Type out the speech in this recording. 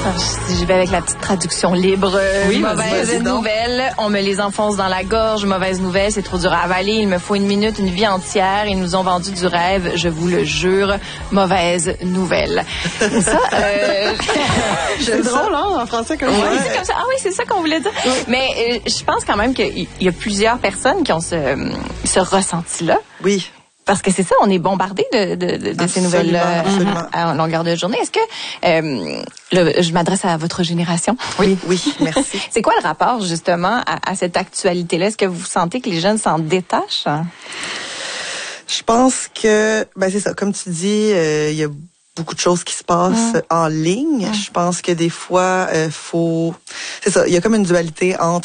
Si je vais avec la petite traduction libre, mauvaise nouvelle, on me les enfonce dans la gorge, mauvaise nouvelle, c'est trop dur à avaler, il me faut une minute, une vie entière, ils nous ont vendu du rêve, je vous le jure, mauvaise nouvelle. Ça, c'est drôle, hein, en français comme ça. C'est comme ça. Ah oui, c'est ça qu'on voulait dire. Oui. Mais je pense quand même qu'il y a plusieurs personnes qui ont ce ressenti-là. Oui. Parce que c'est ça, on est bombardé de ces nouvelles-là à longueur de journée. Est-ce que, je m'adresse à votre génération. Oui, merci. C'est quoi le rapport, justement, à cette actualité-là? Est-ce que vous sentez que les jeunes s'en détachent? Je pense que, c'est ça, comme tu dis, il y a beaucoup de choses qui se passent en ligne. Je pense que des fois, c'est ça, il y a comme une dualité entre